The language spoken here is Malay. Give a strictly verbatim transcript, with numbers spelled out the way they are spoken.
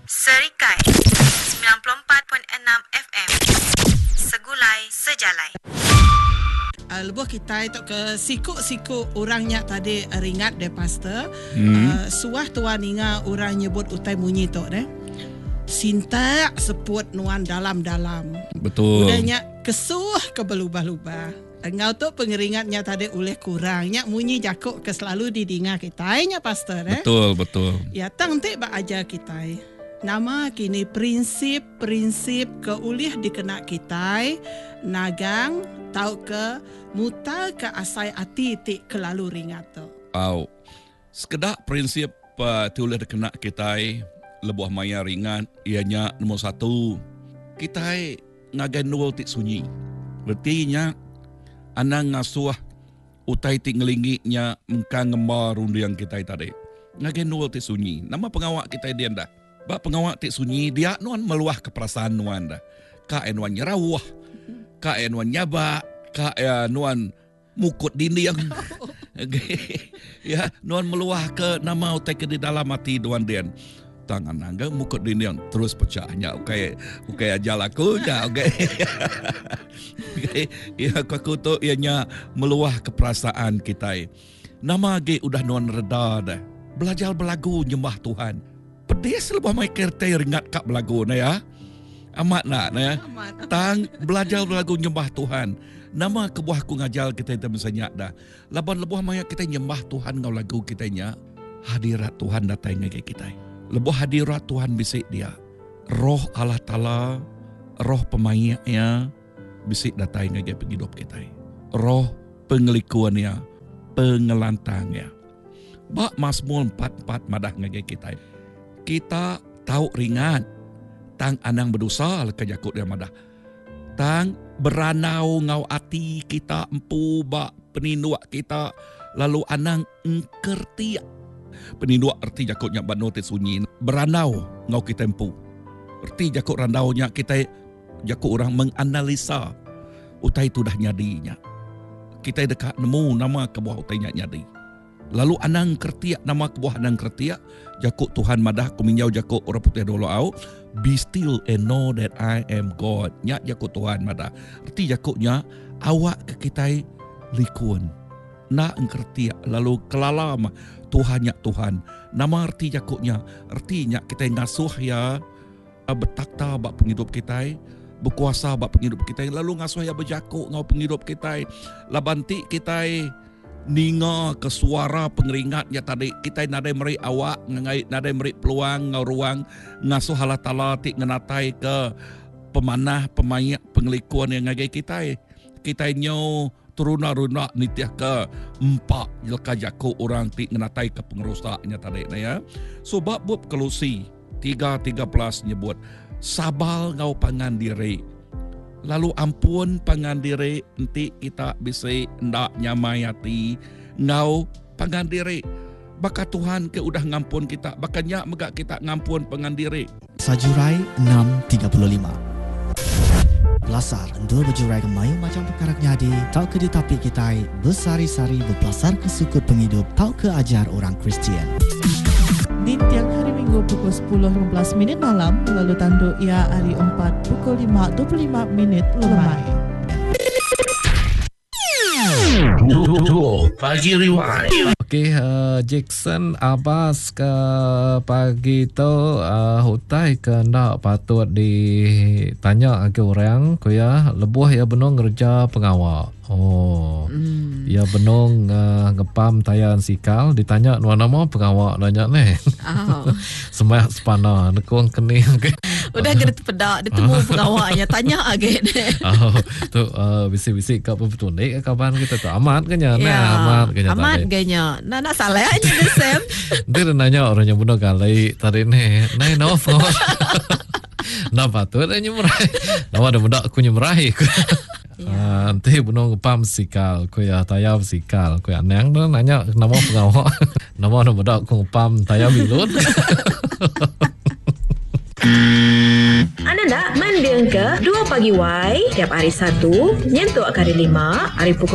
Serikai sembilan puluh empat perpuluhan enam F M. Segulai sejalai. Uh, lebuh kita itu ke sikuk-sikuk orangnya tadi uh, ringat deh pastor. Hmm. Uh, suah tuan inga orang nyebut utai munyi tu deh. Sinta seput nuan dalam-dalam. Betul. Udahnya kesuh ke belubah-lubah. Engau tu pengeringatnya tadi oleh kurangnya munyi jakuk ke selalu didinga kita nya pastor eh. Betul, betul. Ya tang te ba aja kita. Nama kini prinsip-prinsip ke ulih dikena kita nagang tau ke muta ke asai ati ti kelalu ringat tu. Wow. Sekedak prinsip uh, tulis dikena kita lebuh maya ringan ianya nombor satu. Kita ngagai nol tik sunyi. Berarti anang ngasuh utai tik ngelingiknya engka ngemar undiang kita tadi. Ngagai nol tik sunyi. Nama pengawak kita dia dah. Bak pengawak tik sunyi dia nuan meluah ke perasaan nuan dah. Ka nuan nyerawah. Ka nuan nyabak. Ka nuan mukut dinding. Okay. Ya, nuan meluah ke nama utai ke di dalam hati nuan dia. Tangan angga mukut dinding terus pecahnya. Okey, okey aja laku dah. Okey. Okey, ya aku tu ianya meluah ke perasaan kita. Nama ge udah nuan reda dah. Belajar belagu nyembah Tuhan. Pedes lebah mai kereta ringat kak belagu na ya. Amat nak na ya. Tang belajar belagu nyembah Tuhan. Nama kebuahku ngajal kita itu misalnya dah. Laban lebuh mai kita nyembah Tuhan ngau lagu kita nya. Hadirat Tuhan datang ke kita. Lebuh hadirat Tuhan bisik dia. Roh Allah Ta'ala, roh pemainnya bisik datang ke hidup kita. Roh pengelikuannya, pengelantangnya. Bak Mazmur empat empat madah ngage kita. Kita tahu ringan tang anang berdosa ke jakut dia madah. Tang beranau ngau ati kita empu bak peninduak kita lalu anang engkerti. Peninduak erti jakutnya bano te sunyi. Beranau ngau kita empu. Erti jakut randaunya kita jakut orang menganalisa utai tu dah nyadinya. Kita dekat nemu nama kebuah utainya nyadi. Lalu anang kertiak nama kebuah anang kertiak jakut Tuhan madah kuminyau jakut orang putih dolo au. Be still and know that I am God. Nyak jakut Tuhan madah. Erti jakutnya awak ke kita likun. Nak engkertiak lalu kelalam Tuhan nyak Tuhan. Nama erti jakutnya ertinya kita ngasuh ya bertakta bak penghidup kita. Berkuasa bak penghidup kita. Lalu ngasuh ya berjakut ngau penghidup kita. Labanti kita ninga ke suara pengeringatnya tadi kita nadai meri awak ngai nadai meri peluang ngau ruang ngasuh Allah Ta'ala tik ngenatai ke pemanah pemayak pengelikuan yang ngagai kita kita nyo turuna-runa nitiah ke empat jelka jaku orang tik ngenatai ke pengerusaknya tadi na ya. So bab bab Kolose tiga tiga belas nyebut sabal ngau pangan diri. Lalu ampun pangan diri nanti kita bisa ndak nyamai hati ngau pangan diri. Baka Tuhan ke udah ngampun kita. Bakanya megak kita ngampun pangan diri. Sajurai enam tiga puluh lima. Belasar endul berjurai kemayu macam perkara nyadi. Tau ke ditapi kita bersari-sari berpelasar ke sukut penghidup. Tau ke ajar orang Kristian. Di tiang hari Minggu pukul sepuluh lima belas minit malam, lalu tanduk ia hari empat pukul lima dua puluh lima minit lemai. Duo Pagi Rewind. Okey, uh, Jackson Abbas ke pagi tu uh, hutai ke nak patut ditanya ke orang ko ya lebuh ya benong kerja pengawal. Oh. Hmm. Ya benong uh, ngepam tayan sikal ditanya nuan nama pengawal nanya ni. Oh. Semah sepana nekong keni. Udah kena pedak ditemu pengawalnya tanya agak deh. Oh, tu uh, bisik-bisik kat betul ni kapan kita tu amat kenya ya, nah amat kenya amat kenya. Nah nak salah aja deh Sam. Dia nanya orang yang bunuh kali tadi ni. Nai no. Nah patut dia nyemerai. Nama ada budak aku nyemerai. Ya. Nanti bunuh pam sikal, ku ya tayab sikal, ku ya neng tu nanya nama pengawal. Nama ada budak aku pam tayab bilut. Anda nak mendeng ke dua pagi Y tiap hari Sabtu nyentuh hari lima hari pukul